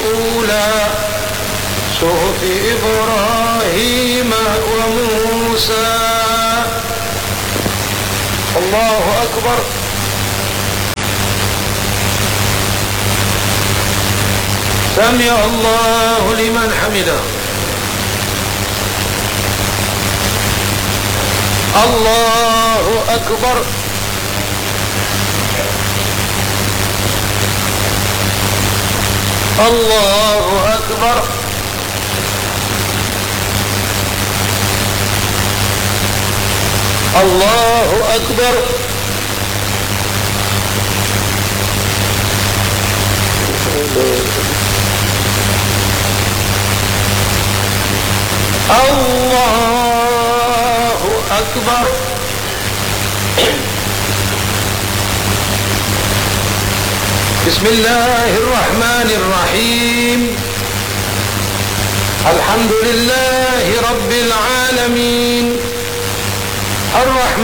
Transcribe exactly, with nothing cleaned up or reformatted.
الأولى صحف إبراهيم وموسى. الله أكبر. سمع الله لمن حمده. الله أكبر. الله أكبر. الله أكبر. الله أكبر. بسم الله الرحمن الرحيم. الحمد لله رب العالمين الرحمن